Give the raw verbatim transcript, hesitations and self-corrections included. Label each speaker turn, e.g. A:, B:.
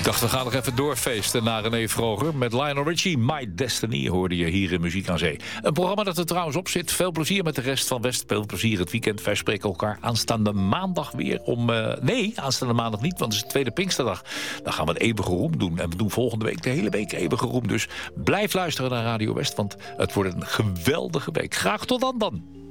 A: Ik dacht, we gaan nog even doorfeesten naar René Vroger. Met Lionel Richie, My Destiny, hoorde je hier in Muziek aan Zee. Een programma dat er trouwens op zit. Veel plezier met de rest van West. Veel plezier het weekend. Wij spreken elkaar aanstaande maandag weer om... Uh, nee, aanstaande maandag niet, want het is de tweede Pinksterdag. Dan gaan we het eeuwige roem doen. En we doen volgende week de hele week eeuwige roem. Dus blijf luisteren naar Radio West, want het wordt een geweldige week. Graag tot dan dan.